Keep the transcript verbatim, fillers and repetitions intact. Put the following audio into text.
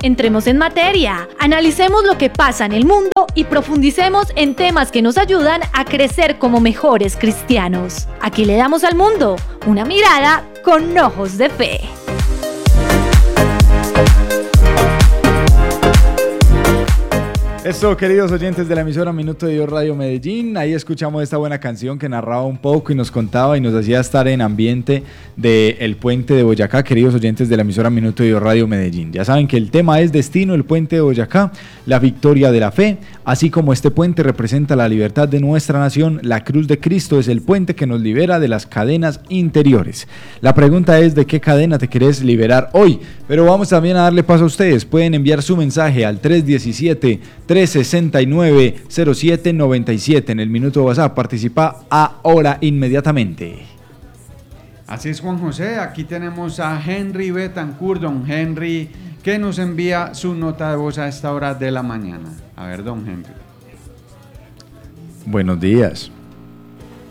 entremos en materia, analicemos lo que pasa en el mundo y profundicemos en temas que nos ayudan a crecer como mejores cristianos. Aquí le damos al mundo una mirada con ojos de fe. Eso, queridos oyentes de la emisora Minuto de Dios Radio Medellín, ahí escuchamos esta buena canción que narraba un poco y nos contaba y nos hacía estar en ambiente del puente de Boyacá, queridos oyentes de la emisora Minuto de Dios Radio Medellín. Ya saben que el tema es Destino, el puente de Boyacá, la victoria de la fe, así como este puente representa la libertad de nuestra nación, la cruz de Cristo es el puente que nos libera de las cadenas interiores. La pregunta es, ¿de qué cadena te querés liberar hoy? Pero vamos también a darle paso a ustedes, pueden enviar su mensaje al tres diecisiete, tres sesenta y nueve, cero siete noventa y siete en el Minuto de WhatsApp. Participa ahora inmediatamente. Así es, Juan José. Aquí tenemos a Henry Betancourt. Don Henry, que nos envía su nota de voz a esta hora de la mañana. A ver, don Henry. Buenos días.